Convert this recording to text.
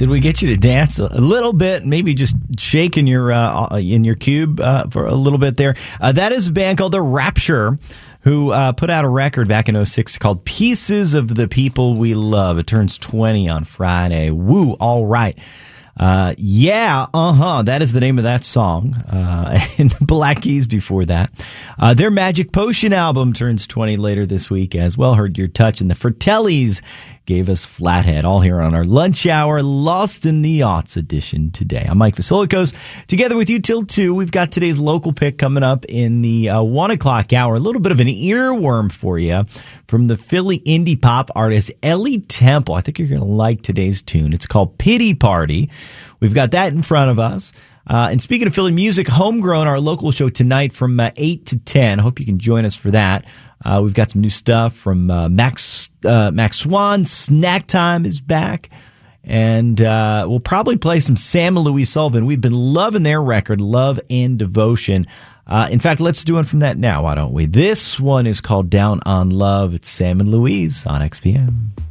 Did we get you to dance a little bit? Maybe just shake in your cube for a little bit there. That is a band called The Rapture, who put out a record back in 2006 called Pieces of the People We Love. It turns 20 on Friday. Woo, all right. That is the name of that song. And the Black Keys before that. Their Magic Potion album turns 20 later this week as well. Heard Your Touch, and the Fratellis gave us Flathead, all here on our lunch hour, Lost in the Aughts edition today. I'm Mike Vasilikos, together with you till 2. We've got today's local pick coming up in the 1 o'clock hour. A little bit of an earworm for you from the Philly indie pop artist Ellie Temple. I think you're going to like today's tune. It's called Pity Party. We've got that in front of us. And speaking of Philly music, Homegrown, our local show tonight from 8 to 10. I hope you can join us for that. We've got some new stuff from Max Swan. Snack Time is back. And we'll probably play some Sam and Louise Sullivan. We've been loving their record, Love and Devotion. In fact, let's do one from that now, why don't we? This one is called Down on Love. It's Sam and Louise on XPM.